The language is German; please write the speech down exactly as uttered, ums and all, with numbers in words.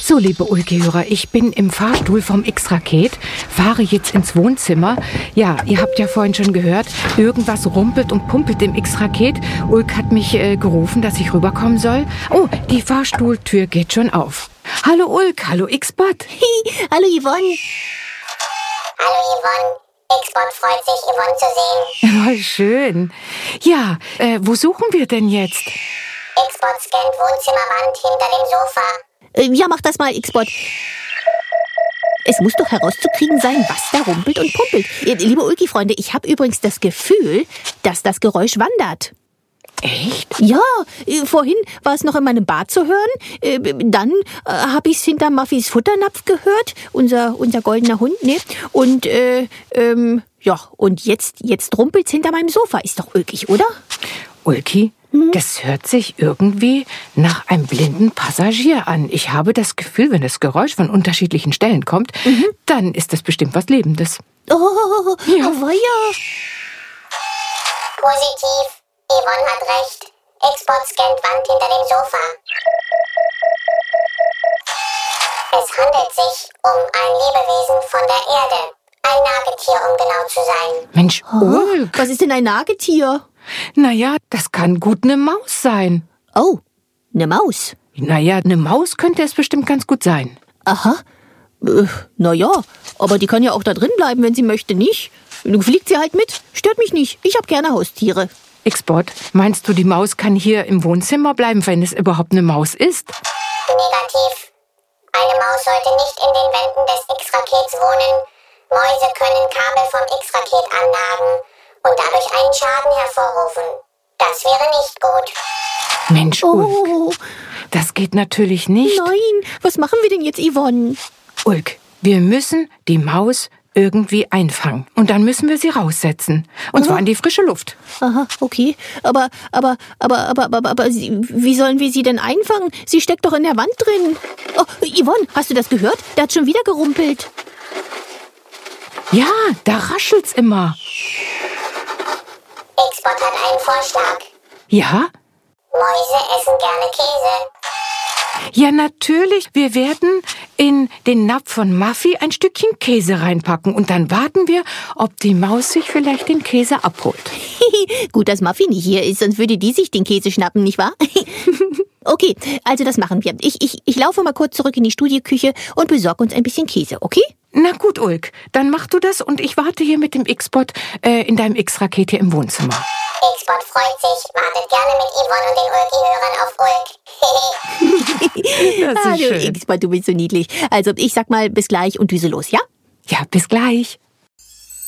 So, liebe Ulki-Hörer, ich bin im Fahrstuhl vom X-Raket, fahre jetzt ins Wohnzimmer. Ja, ihr habt ja vorhin schon gehört, irgendwas rumpelt und pumpelt im X-Raket. Ulk hat mich äh, gerufen, dass ich rüberkommen soll. Oh, die Fahrstuhltür geht schon auf. Hallo Ulk, hallo X-Bot. Hallo Yvonne. Hallo Yvonne. X-Bot freut sich, Yvonne zu sehen. Voll schön. Ja, äh, wo suchen wir denn jetzt? X-Bot scannt Wohnzimmerwand hinter dem Sofa. Äh, ja, mach das mal, X-Bot. Es muss doch herauszukriegen sein, was da rumpelt und pumpelt. Äh, liebe Ulki-Freunde, ich habe übrigens das Gefühl, dass das Geräusch wandert. Echt? Ja, äh, vorhin war es noch in meinem Bad zu hören. Äh, dann äh, habe ich es hinter Muffys Futternapf gehört, unser, unser goldener Hund, ne? Und, äh, ähm, ja, und jetzt, jetzt rumpelt es hinter meinem Sofa. Ist doch ulkig, oder? Ulki, hm? Das hört sich irgendwie nach einem blinden Passagier an. Ich habe das Gefühl, wenn das Geräusch von unterschiedlichen Stellen kommt, mhm. dann ist das bestimmt was Lebendes. Oh, ja. Oh, weia. Positiv. Yvonne hat recht. X-Bot scannt Wand hinter dem Sofa. Es handelt sich um ein Lebewesen von der Erde. Ein Nagetier, um genau zu sein. Mensch, Oh, Ulk. was ist denn ein Nagetier? Naja, das kann gut eine Maus sein. Oh, eine Maus. Naja, eine Maus könnte es bestimmt ganz gut sein. Aha. Äh, naja, aber die kann ja auch da drin bleiben, wenn sie möchte, nicht? Dann fliegt sie halt mit. Stört mich nicht. Ich habe gerne Haustiere. X-Bot, meinst du, die Maus kann hier im Wohnzimmer bleiben, wenn es überhaupt eine Maus ist? Negativ. Eine Maus sollte nicht in den Wänden des X-Rakets wohnen. Mäuse können Kabel vom X-Raket annagen und dadurch einen Schaden hervorrufen. Das wäre nicht gut. Mensch, Ulk, Oh, das geht natürlich nicht. nein. Was machen wir denn jetzt, Yvonne? Ulk, wir müssen die Maus irgendwie einfangen. Und dann müssen wir sie raussetzen. Und zwar in die frische Luft. Aha, okay. Aber, aber, aber, aber, aber, aber, sie, wie sollen wir sie denn einfangen? Sie steckt doch in der Wand drin. Oh, Yvonne, hast du das gehört? Der hat schon wieder gerumpelt. Ja, da raschelt's immer. X-Bot hat einen Vorschlag. Ja? Mäuse essen gerne Käse. Ja, natürlich. Wir werden in den Napf von Muffy ein Stückchen Käse reinpacken. Und dann warten wir, ob die Maus sich vielleicht den Käse abholt. Gut, dass Muffy nicht hier ist, sonst würde die sich den Käse schnappen, nicht wahr? Okay, also das machen wir. Ich, ich, ich laufe mal kurz zurück in die Studioküche und besorge uns ein bisschen Käse, okay? Na gut, Ulk. Dann mach du das und ich warte hier mit dem X-Bot äh, in deinem X-Raket hier im Wohnzimmer. X-Bot freut sich, wartet gerne mit Yvonne und den Ulki-Hörern auf Ulk. Das ist Ah, du schön. X-Bot, du bist so niedlich. Also ich sag mal bis gleich und düse los, ja? Ja, bis gleich.